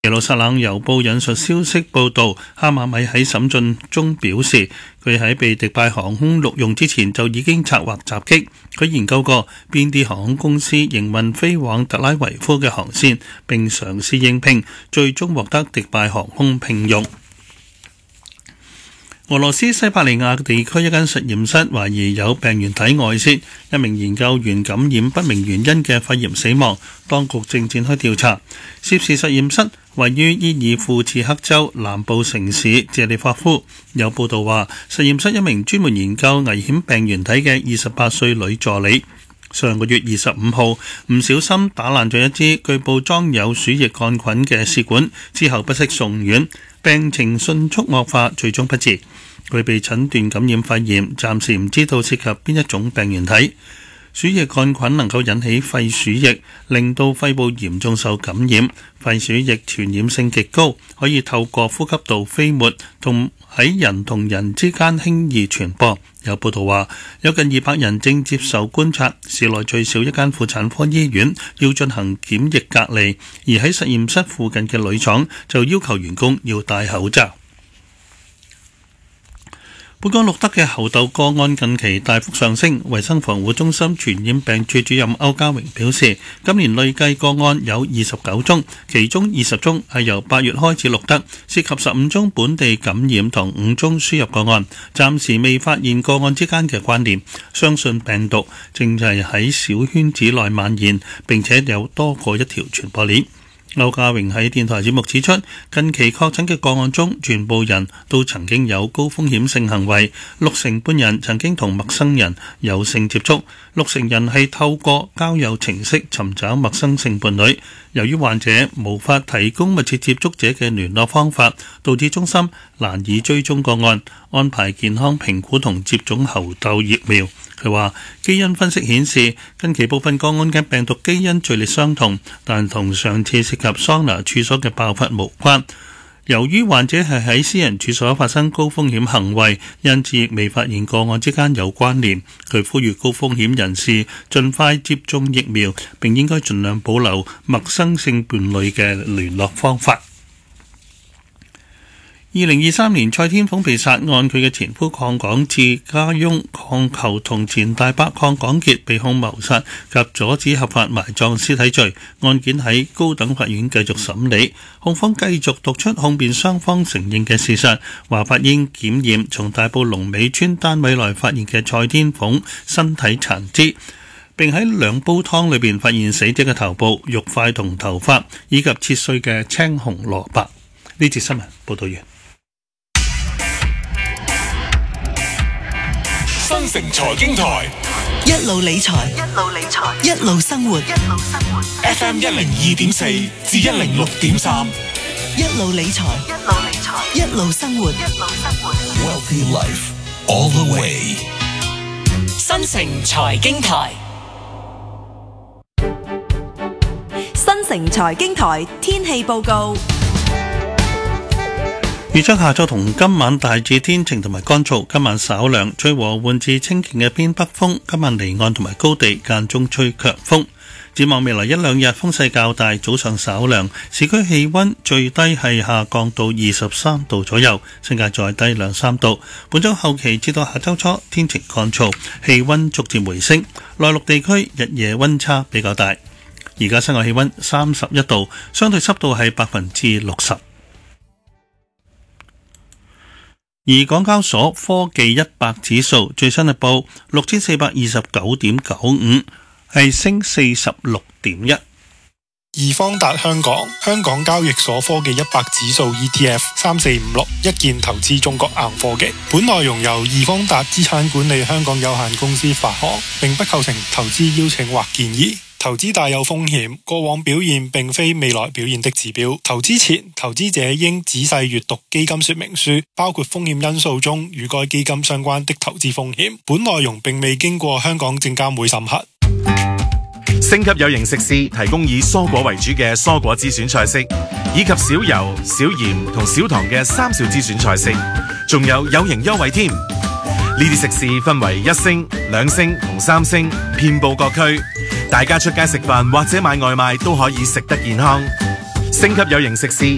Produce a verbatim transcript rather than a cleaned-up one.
耶路撒冷郵報引述消息報道，哈馬米喺審訊中表示，佢喺被迪拜航空錄用之前就已經策劃襲擊。佢研究過邊啲航空公司營運飛往特拉維夫嘅航線，並嘗試應聘，最終獲得迪拜航空聘用。俄羅斯西伯利亞地區一間實驗室懷疑有病原體外泄，一名研究員感染不明原因嘅肺炎死亡，當局正展開調查。涉事實驗室位於伊爾庫茨克州南部城市謝利霍夫。有報道話，實驗室一名專門研究危險病原體嘅二十八歲女助理，上個月二十五號唔小心打爛咗一支據報裝有鼠疫桿菌嘅試管，之後不適送院，病情迅速惡化，最終不治。佢被診斷感染肺炎，暫時唔知道涉及邊一種病原體。鼠疫桿菌能夠引起肺鼠疫，令到肺部嚴重受感染。肺鼠疫傳染性極高，可以透過呼吸道飛沫同喺人同人之間輕易傳播。有報道話，有近二百人正接受觀察，市內最少一間婦產科醫院要進行檢疫隔離，而喺實驗室附近嘅鋁廠就要求員工要戴口罩。本港錄得嘅猴痘個案近期大幅上升，衛生防護中心傳染病處主任歐家榮表示，今年累計個案有二十九宗，其中二十宗係由八月開始錄得，涉及十五宗本地感染同五宗輸入個案，暫時未發現個案之間嘅關聯，相信病毒正係喺小圈子內蔓延，並且有多過一條傳播鏈。歐家榮喺電台節目指出，近期確診嘅個案中，全部人都曾經有高風險性行為，六成半人曾經同陌生人有性接觸，六成人係透過交友程式尋找陌生性伴侶。由於患者無法提供密切接觸者嘅聯絡方法，導致中心難以追蹤個案，安排健康評估同接種猴痘疫苗。佢話基因分析顯示，近期部分個案嘅病毒基因序列相同，但同上次涉及桑拿處所嘅爆發無關。由於患者係喺私人處所發生高風險行為，因此亦未發現個案之間有關聯。佢呼籲高風險人士盡快接種疫苗，並應該盡量保留陌生性伴侶嘅聯絡方法。二零二三年蔡天鳳被殺案，佢嘅前夫鄺港智、家翁鄺球同前大伯鄺港傑被控謀殺及阻止合法埋葬屍體罪，案件喺高等法院繼續審理。控方繼續讀出控辯雙方承認嘅事實，話法醫檢驗從大埔龍尾村單位內發現嘅蔡天鳳身體殘肢，並喺兩煲湯裏邊發現死者嘅頭部、肉塊同頭髮，以及切碎嘅青紅蘿蔔。呢節新聞報道完。 新城財經台一路理財，一路理財，一路生活，一路生活。 F M 一零二點四至一零六點三， 一路理財，一路理財，一路生活，一路生活。 Wealthy Life all the way。 新城財經台， 新城財經台天氣報告。 預測下晝同今晚大致天晴同埋乾燥，今晚稍涼，吹和緩至清勁嘅偏北風。今晚離岸同埋高地間中吹強風。展望未來一兩日風勢較大，早上稍涼，市區氣溫最低係下降到二十三度左右，新界再低兩三度。本週後期至到下週初天晴乾燥，氣溫逐漸回升。內陸地區日夜溫差比較大。而家室外氣溫三十一度，相對濕度係百分之六十。而港交所科技一百指數最新係報六千四百二十九點九五，係升四十六點一。 易方達香港香港交易所科技一百指數 E T F 三四五六一鍵投資中國硬科技，本內容由易方達資產管理香港有限公司發行，並不構成投資邀請或建議。投資大有風險，過往表現並非未來表現的指標。投資前，投資者應仔細閱讀基金說明書，包括風險因素中與該基金相關的投資風險。本內容並未經過香港證監會審核。 星級有型食肆提供以蔬果為主嘅蔬果之選菜式，以及少油、少鹽同少糖嘅三少之選菜式，仲有有型優惠添。呢啲食肆分為一星、兩星同三星，遍佈各區。大家出街食飯或者買外賣都可以食得健康。星級有型食肆